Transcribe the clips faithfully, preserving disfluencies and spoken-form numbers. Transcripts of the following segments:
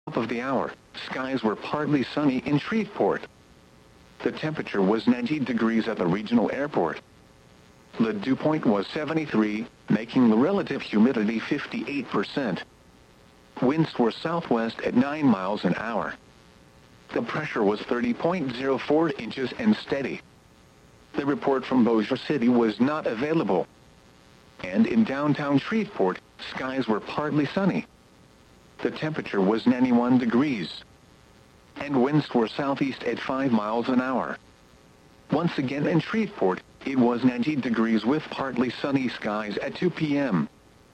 Of the hour, skies were partly sunny in Shreveport. The temperature was ninety degrees at the regional airport. The dew point was seventy-three, making the relative humidity fifty-eight percent. Winds were southwest at nine miles an hour. The pressure was thirty point zero four inches and steady. The report from Bossier City was not available. And in downtown Shreveport, skies were partly sunny. The temperature was ninety-one degrees. And winds were southeast at five miles an hour. Once again in Shreveport, it was ninety degrees with partly sunny skies at two p m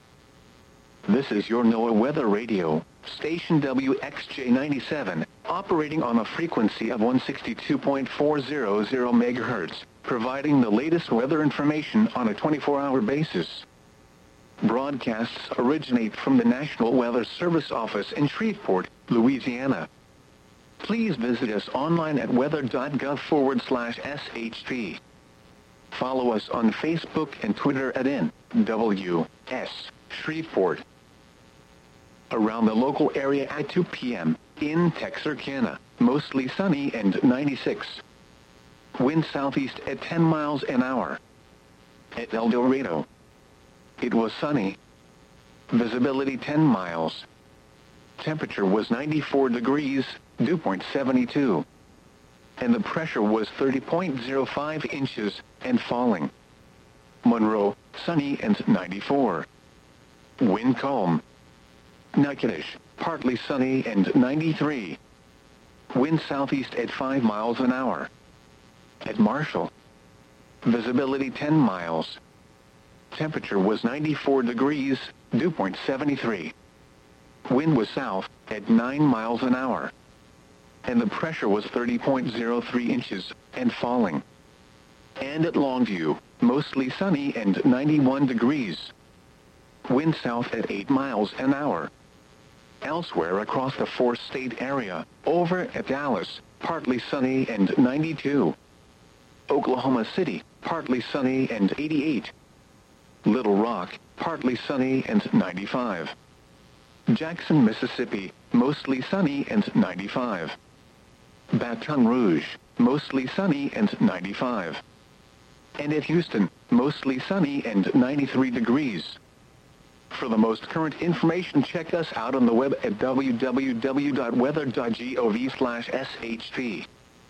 This is your NOAA Weather Radio, station W X J ninety-seven, operating on a frequency of one sixty-two point four zero zero megahertz, providing the latest weather information on a twenty-four hour basis. Broadcasts originate from the National Weather Service office in Shreveport, Louisiana. Please visit us online at weather.gov forward slash SHP. Follow us on Facebook and Twitter at N W S Shreveport. Around the local area at two p m in Texarkana, mostly sunny and ninety-six. Wind southeast at ten miles an hour. At El Dorado, it was sunny. Visibility ten miles. Temperature was ninety-four degrees, dew point seventy-two. And the pressure was thirty point zero five inches and falling. Monroe, sunny and ninety-four. Wind calm. Natchitoches, partly sunny and ninety-three. Wind southeast at five miles an hour. At Marshall, visibility ten miles. Temperature was ninety-four degrees, dew point seventy-three. Wind was south at nine miles an hour. And the pressure was thirty point zero three inches and falling. And at Longview, mostly sunny and ninety-one degrees. Wind south at eight miles an hour. Elsewhere across the four-state area, over at Dallas, partly sunny and ninety-two. Oklahoma City, partly sunny and eighty-eight. Little Rock, partly sunny and ninety-five. Jackson, Mississippi, mostly sunny and ninety-five. Baton Rouge, mostly sunny and ninety-five. And at Houston, mostly sunny and ninety-three degrees. For the most current information, check us out on the web at w w w dot weather dot gov slash S H P.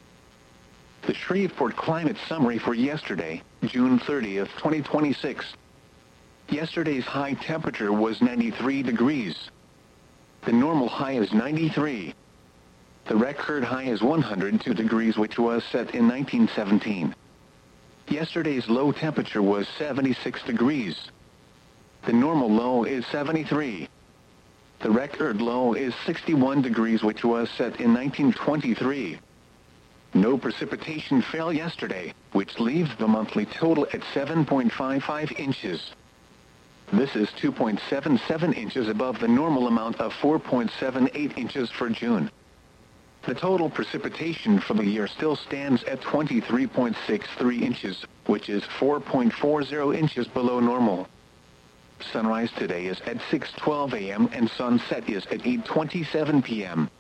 The Shreveport Climate Summary for yesterday, June thirtieth, twenty twenty-six. Yesterday's high temperature was ninety-three degrees. The normal high is ninety-three. The record high is one hundred two degrees, which was set in nineteen seventeen. Yesterday's low temperature was seventy-six degrees. The normal low is seventy-three. The record low is sixty-one degrees, which was set in nineteen twenty-three. No precipitation fell yesterday, which leaves the monthly total at seven point five five inches. This is two point seven seven inches above the normal amount of four point seven eight inches for June. The total precipitation for the year still stands at twenty-three point six three inches, which is four point four zero inches below normal. Sunrise today is at six twelve a m and sunset is at eight twenty-seven p m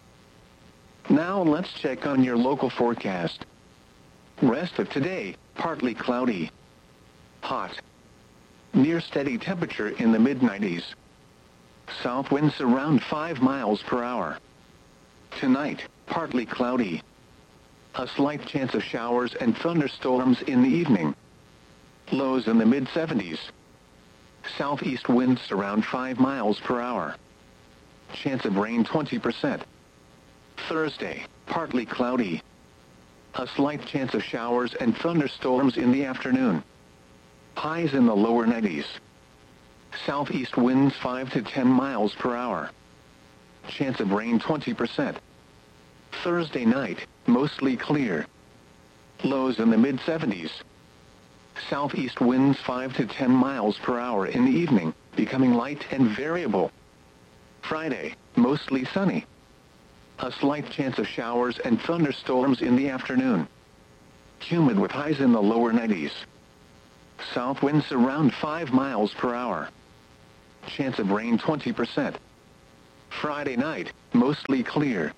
Now let's check on your local forecast. Rest of today, partly cloudy. Hot. Near steady temperature in the mid nineties. South winds around five miles per hour. Tonight, partly cloudy. A slight chance of showers and thunderstorms in the evening. Lows in the mid seventies. Southeast winds around five miles per hour. Chance of rain twenty percent. Thursday, partly cloudy. A slight chance of showers and thunderstorms in the afternoon. Highs in the lower nineties. Southeast winds five to ten miles per hour. Chance of rain twenty percent. Thursday night, mostly clear. Lows in the mid seventies. Southeast winds five to ten miles per hour in the evening, becoming light and variable. Friday, mostly sunny. A slight chance of showers and thunderstorms in the afternoon. Humid with highs in the lower nineties. South winds around five miles per hour. Chance of rain twenty percent. Friday night, mostly clear.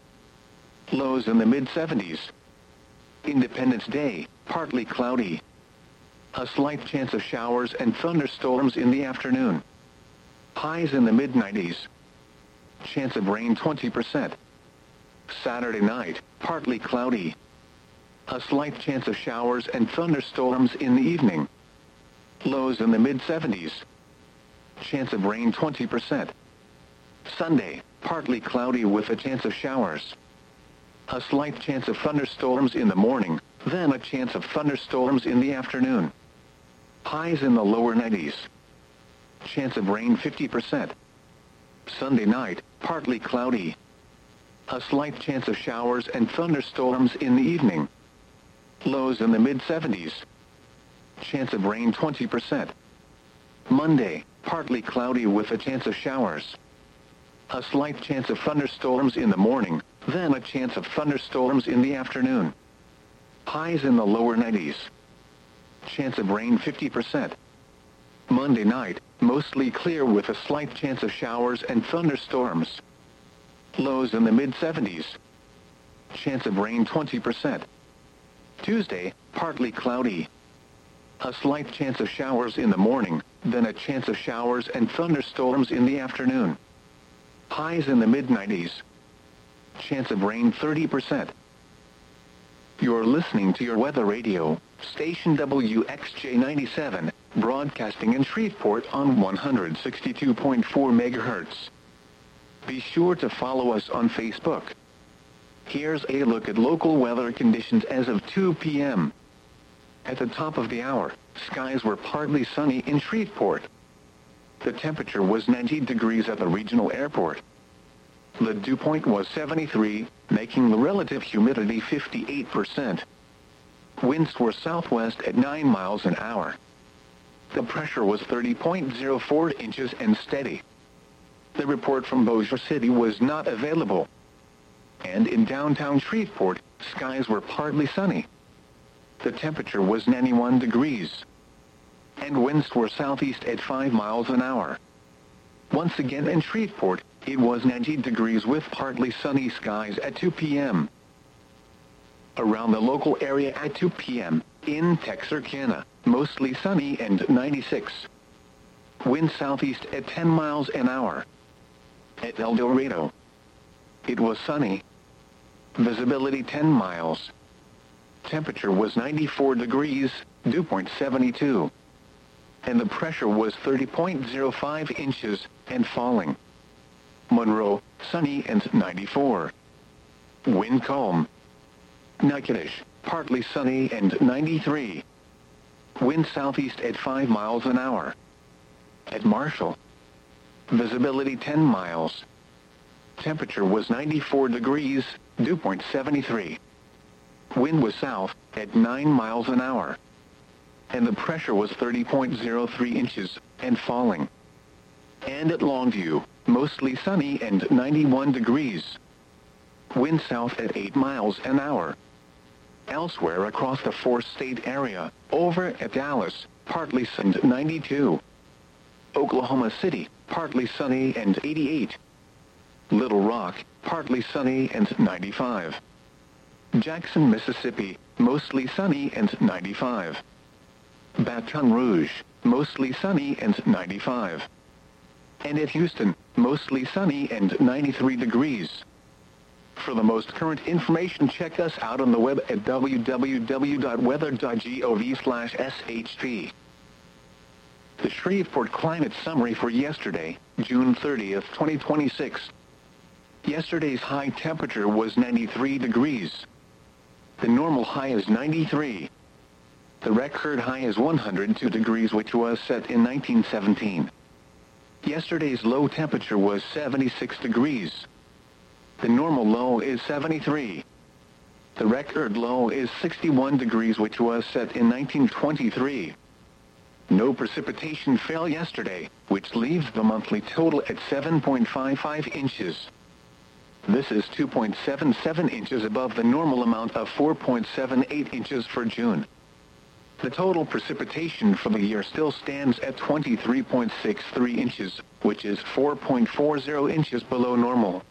Lows in the mid seventies. Independence Day, partly cloudy. A slight chance of showers and thunderstorms in the afternoon. Highs in the mid nineties. Chance of rain twenty percent. Saturday night, partly cloudy. A slight chance of showers and thunderstorms in the evening. Lows in the mid seventies. Chance of rain twenty percent. Sunday, partly cloudy with a chance of showers. A slight chance of thunderstorms in the morning, then a chance of thunderstorms in the afternoon. Highs in the lower nineties. Chance of rain fifty percent. Sunday night, partly cloudy. A slight chance of showers and thunderstorms in the evening. Lows in the mid seventies. Chance of rain twenty percent. Monday, partly cloudy with a chance of showers. A slight chance of thunderstorms in the morning, then a chance of thunderstorms in the afternoon. Highs in the lower nineties. Chance of rain fifty percent. Monday night, mostly clear with a slight chance of showers and thunderstorms. Lows in the mid seventies. Chance of rain twenty percent. Tuesday, partly cloudy. A slight chance of showers in the morning, then a chance of showers and thunderstorms in the afternoon. Highs in the mid nineties. Chance of rain thirty percent. You're listening to your weather radio, station W X J ninety-seven, broadcasting in Shreveport on one hundred sixty-two point four megahertz. Be sure to follow us on Facebook. Here's a look at local weather conditions as of two p m At the top of the hour, skies were partly sunny in Shreveport. The temperature was ninety degrees at the regional airport. The dew point was seventy-three, making the relative humidity fifty-eight percent. Winds were southwest at nine miles an hour. The pressure was thirty point zero four inches and steady. The report from Bossier City was not available. And in downtown Shreveport, skies were partly sunny. The temperature was ninety-one degrees. And winds were southeast at five miles an hour. Once again in Shreveport, it was ninety degrees with partly sunny skies at two p m Around the local area at two p m, in Texarkana, mostly sunny and ninety-six. Wind southeast at ten miles an hour. At El Dorado, it was sunny. Visibility ten miles. Temperature was ninety-four degrees, dew point seventy-two. And the pressure was thirty point zero five inches and falling. Monroe, sunny and ninety-four. Wind calm. Natchitoches, partly sunny and ninety-three. Wind southeast at five miles an hour. At Marshall, visibility ten miles. Temperature was ninety-four degrees, dew point seventy-three. Wind was south at nine miles an hour. And the pressure was thirty point zero three inches and falling. And at Longview, mostly sunny and ninety-one degrees. Wind south at eight miles an hour. Elsewhere across the four-state area, over at Dallas, partly sunny and ninety-two. Oklahoma City, partly sunny and eighty-eight. Little Rock, partly sunny and ninety-five. Jackson, Mississippi, mostly sunny and ninety-five. Baton Rouge, mostly sunny and ninety-five. And at Houston, mostly sunny and ninety-three degrees. For the most current information, check us out on the web at w w w dot weather dot gov slash s h p. The Shreveport Climate Summary for yesterday, June thirtieth, twenty twenty-six. Yesterday's high temperature was ninety-three degrees. The normal high is ninety-three. The record high is one hundred two degrees, which was set in nineteen seventeen. Yesterday's low temperature was seventy-six degrees. The normal low is seventy-three. The record low is sixty-one degrees, which was set in nineteen twenty-three. No precipitation fell yesterday, which leaves the monthly total at seven point five five inches. This is two point seven seven inches above the normal amount of four point seven eight inches for June. The total precipitation for the year still stands at twenty-three point six three inches, which is four point four zero inches below normal.